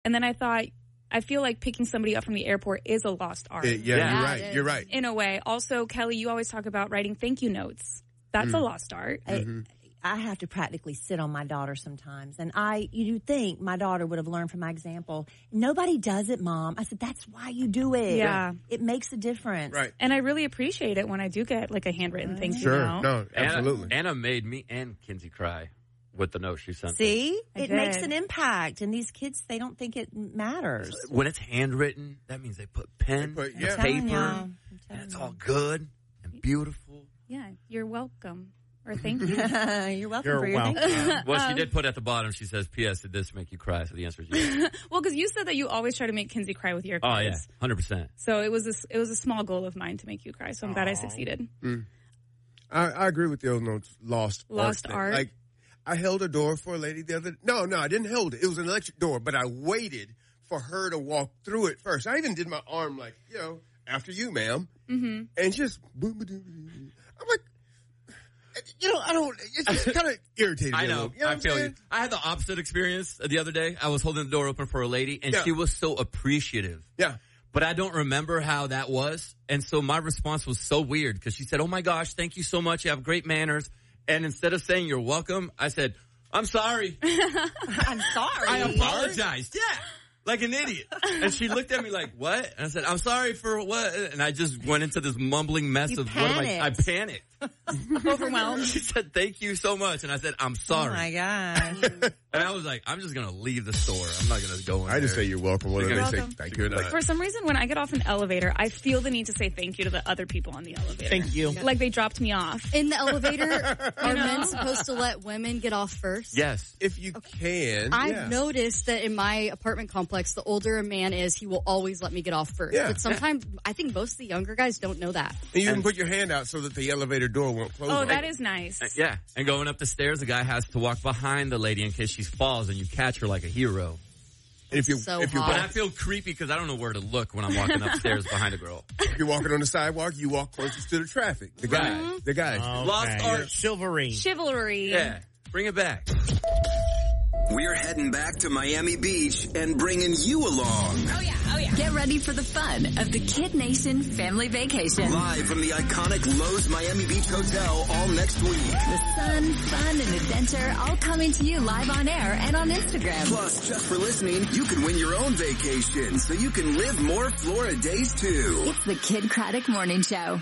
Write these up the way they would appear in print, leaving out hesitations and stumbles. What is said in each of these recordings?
And then I feel like picking somebody up from the airport is a lost art. You're right. You're right. In a way. Also, Kelly, you always talk about writing thank you notes. That's a lost art. I have to practically sit on my daughter sometimes. And you think my daughter would have learned from my example. Nobody does it, Mom. I said, that's why you do it. Yeah. It makes a difference. Right. And I really appreciate it when I do get like a handwritten thank you Sure. note. No, absolutely. Anna made me and Kinsey cry with the note she sent. See? I It did. makes an impact. And these kids, they don't think it matters. When it's handwritten, that means they put pen, They put- and yeah. paper, and it's all good and beautiful. Yeah, you're welcome. Or thank you. You're welcome You're for your welcome. thank you. Well, she did put at the bottom, she says, P.S. Did this make you cry? So the answer is yes. Well, because you said that you always try to make Kinsey cry with your kids. Oh, yeah. 100%. So it was a small goal of mine to make you cry. So I'm glad I succeeded. I agree with the old notes. Lost Lost art. Like, I held a door for a lady the other. No, I didn't hold it. It was an electric door, but I waited for her to walk through it first. I even did my arm like, after you, ma'am. Mm-hmm. And just boom, boom, boom. I'm like, I don't. It's just kind of irritating. I me a know. little. You know I what I'm feel saying? you. I had the opposite experience the other day. I was holding the door open for a lady, and Yeah. she was so appreciative. Yeah. But I don't remember how that was. And so my response was so weird because she said, oh, my gosh, thank you so much. You have great manners. And instead of saying you're welcome, I said, I'm sorry. I'm sorry. I apologized. Yeah. Like an idiot. And she looked at me like, what? And I said, I'm sorry for what? And I just went into this mumbling mess You of what am I panicked. Overwhelmed. She said, thank you so much. And I said, I'm sorry. Oh, my gosh. And I was like, I'm just going to leave the store. I'm not going to go in I just there. say you're welcome. What do they say? welcome. Thank you. Like, For some reason, when I get off an elevator, I feel the need to say thank you to the other people on the elevator. Thank you. Like they dropped me off. In the elevator, are men supposed to let women get off first? Yes. if you can, I've noticed that in my apartment complex, the older a man is, he will always let me get off first. Yeah. But sometimes, I think most of the younger guys don't know that. And you can put your hand out so that the elevator door won't close. Oh, on that you. is nice. Yeah. And going up the stairs, the guy has to walk behind the lady in case she falls and you catch her like a hero. And if you So if you're hot. But I feel creepy because I don't know where to look when I'm walking upstairs behind a girl. if you're walking on the sidewalk, you walk closest to the traffic. The guy, Right. the guy. Lost art. Chivalry. Chivalry. Yeah. Bring it back. We're heading back to Miami Beach and bringing you along. Oh yeah. Get ready for the fun of the Kid Nation family vacation. Live from the iconic Lowe's Miami Beach Hotel all next week. The sun, fun, and adventure all coming to you live on air and on Instagram. Plus, just for listening, you can win your own vacation so you can live more Florida days too. It's the Kid Craddock Morning Show.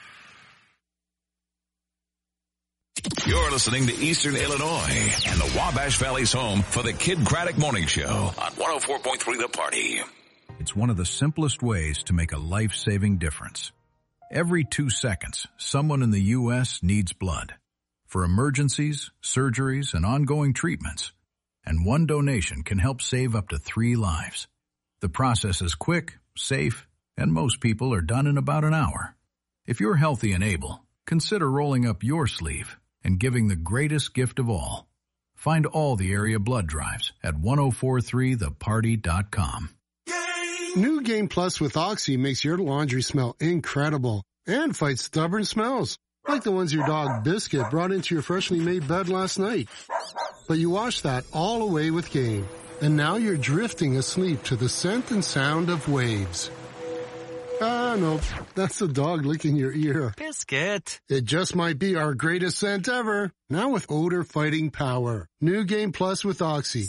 You're listening to Eastern Illinois and the Wabash Valley's home for the Kid Craddock Morning Show on 104.3 The Party. It's one of the simplest ways to make a life-saving difference. Every 2 seconds, someone in the U.S. needs blood for emergencies, surgeries, and ongoing treatments. And one donation can help save up to 3 lives. The process is quick, safe, and most people are done in about an hour. If you're healthy and able, consider rolling up your sleeve and giving the greatest gift of all. Find all the area blood drives at 1043theparty.com. New Game Plus with Oxy makes your laundry smell incredible and fights stubborn smells, like the ones your dog Biscuit brought into your freshly made bed last night. But you washed that all away with Game, and now you're drifting asleep to the scent and sound of waves. Ah, no, that's the dog licking your ear. Biscuit. It just might be our greatest scent ever, now with odor-fighting power. New Game Plus with Oxy.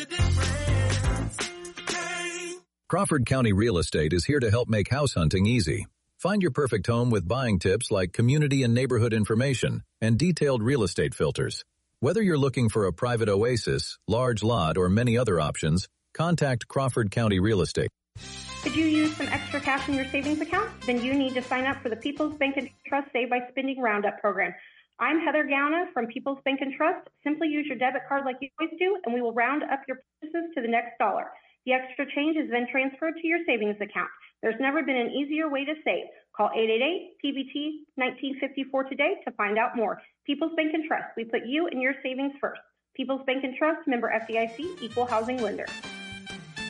Crawford County Real Estate is here to help make house hunting easy. Find your perfect home with buying tips like community and neighborhood information and detailed real estate filters. Whether you're looking for a private oasis, large lot, or many other options, contact Crawford County Real Estate. Could you use some extra cash in your savings account? Then you need to sign up for the People's Bank and Trust Save by Spending Roundup program. I'm Heather Gauna from People's Bank and Trust. Simply use your debit card like you always do, and we will round up your purchases to the next dollar. The extra change is then transferred to your savings account. There's never been an easier way to save. Call 888-PBT-1954 today to find out more. People's Bank and Trust. We put you and your savings first. People's Bank and Trust, member FDIC, equal housing lender.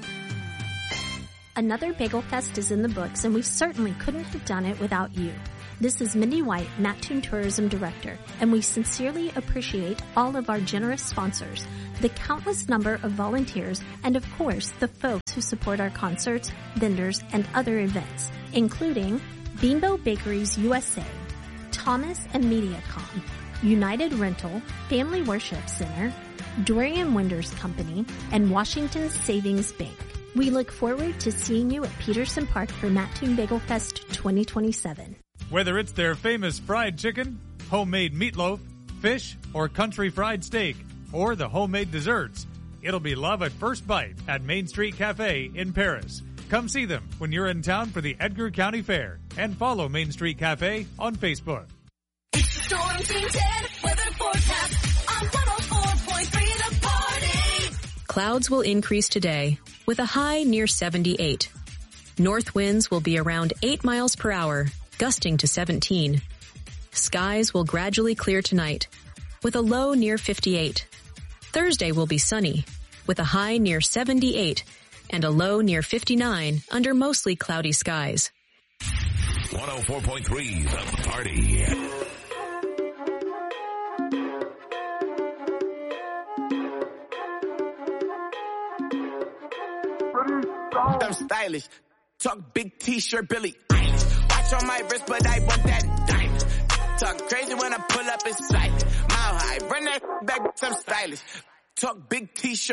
Another Bagel Fest is in the books, and we certainly couldn't have done it without you. This is Mindy White, Mattoon Tourism Director, and we sincerely appreciate all of our generous sponsors, the countless number of volunteers, and of course, the folks who support our concerts, vendors, and other events, including Beanbo Bakeries USA, Thomas and MediaCom, United Rental, Family Worship Center, Dorian Winders Company, and Washington Savings Bank. We look forward to seeing you at Peterson Park for Mattoon Bagel Fest 2027. Whether it's their famous fried chicken, homemade meatloaf, fish, or country fried steak, or the homemade desserts, it'll be love at first bite at Main Street Cafe in Paris. Come see them when you're in town for the Edgar County Fair, and follow Main Street Cafe on Facebook. It's the Storm Team 10 weather forecast on 104.3 The Party. Clouds will increase today with a high near 78. North winds will be around 8 miles per hour, gusting to 17. Skies will gradually clear tonight with a low near 58. Thursday will be sunny with a high near 78 and a low near 59 under mostly cloudy skies. 104.3 The Party. I'm stylish. Talk big t-shirt, Billy. Watch on my wrist, but I want that diamond. Talk crazy when I pull up in sight. Mile high, run that back, I'm stylish. Talk big t-shirt.